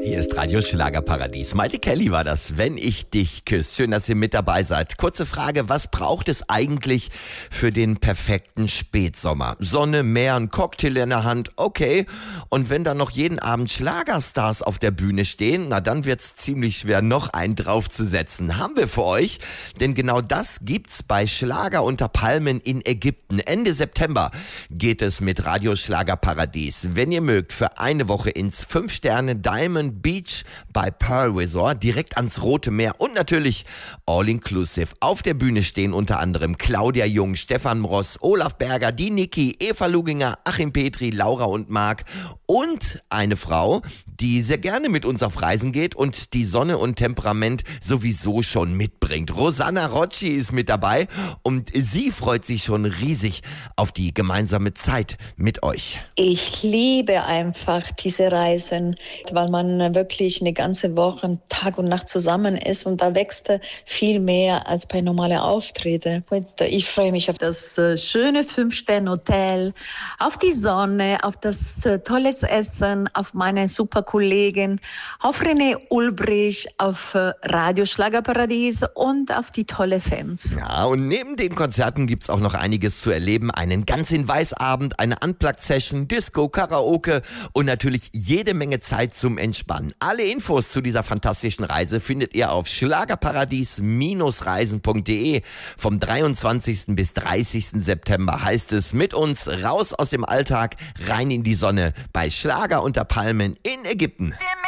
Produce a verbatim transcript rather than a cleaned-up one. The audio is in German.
Hier ist Radio Schlagerparadies. Maite Kelly war das, wenn ich dich küsse. Schön, dass ihr mit dabei seid. Kurze Frage, was braucht es eigentlich für den perfekten Spätsommer? Sonne, Meer, ein Cocktail in der Hand, okay. Und wenn dann noch jeden Abend Schlagerstars auf der Bühne stehen, na dann wird's ziemlich schwer, noch einen draufzusetzen. Haben wir für euch, denn genau das gibt's bei Schlager unter Palmen in Ägypten. Ende September geht es mit Radio Schlagerparadies, wenn ihr mögt, für eine Woche ins fünf Sterne Diamond Beach bei Pearl Resort, direkt ans Rote Meer und natürlich all-inclusive. Auf der Bühne stehen unter anderem Claudia Jung, Stefan Ross, Olaf Berger, die Niki, Eva Luginger, Achim Petri, Laura und Marc und eine Frau, die sehr gerne mit uns auf Reisen geht und die Sonne und Temperament sowieso schon mitbringt. Rosanna Rocci ist mit dabei und sie freut sich schon riesig auf die gemeinsame Zeit mit euch. Ich liebe einfach diese Reisen, weil man wirklich eine ganze Woche Tag und Nacht zusammen ist und da wächst viel mehr als bei normalen Auftritten. Ich freue mich auf das schöne Fünf-Sterne-Hotel, auf die Sonne, auf das tolle Essen, auf meine super Kollegen, auf René Ulbrich, auf Radio Schlagerparadies und auf die tolle Fans. Ja, und neben den Konzerten gibt's auch noch einiges zu erleben. Einen ganz in Weiß-Abend, eine Unplugged-Session, Disco, Karaoke und natürlich jede Menge Zeit zum Entspannen. Alle Infos zu dieser fantastischen Reise findet ihr auf schlagerparadies reisen punkt de. Vom dreiundzwanzigsten bis dreißigsten September heißt es mit uns raus aus dem Alltag, rein in die Sonne bei Schlager unter Palmen in Ägypten.